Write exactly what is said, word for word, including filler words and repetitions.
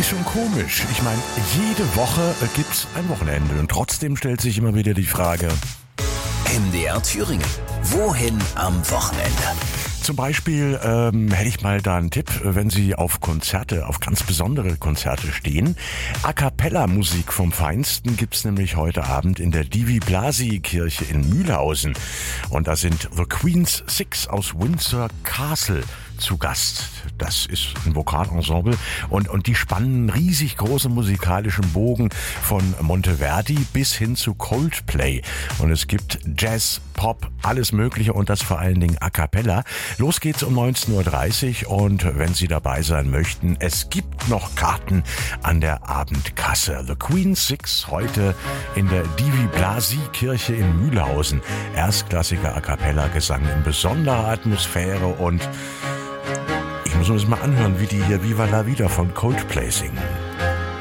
ist schon komisch. Ich meine, jede Woche gibt's ein Wochenende und trotzdem stellt sich immer wieder die Frage: M D R Thüringen. Wohin am Wochenende? Zum Beispiel ähm, hätte ich mal da einen Tipp, wenn Sie auf Konzerte, auf ganz besondere Konzerte stehen. A Cappella Musik vom Feinsten gibt's nämlich heute Abend in der Divi Blasi Kirche in Mühlhausen. Und da sind The Queen's Six aus Windsor Castle zu Gast. Das ist ein Vokalensemble und, und die spannen riesig große musikalischen Bogen von Monteverdi bis hin zu Coldplay. Und es gibt Jazz, Pop, alles Mögliche und das vor allen Dingen A Cappella. Los geht's um neunzehn Uhr dreißig und wenn Sie dabei sein möchten, es gibt noch Karten an der Abendkasse. The Queen's Six heute in der Divi Blasi Kirche in Mühlhausen. Erstklassiger A Cappella Gesang in besonderer Atmosphäre und ich muss uns mal anhören, wie die hier Viva la Vida von Coldplay singen.